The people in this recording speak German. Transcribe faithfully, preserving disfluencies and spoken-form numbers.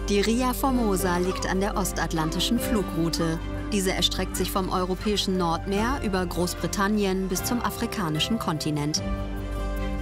Die Ria Formosa liegt an der ostatlantischen Flugroute. Diese erstreckt sich vom europäischen Nordmeer über Großbritannien bis zum afrikanischen Kontinent.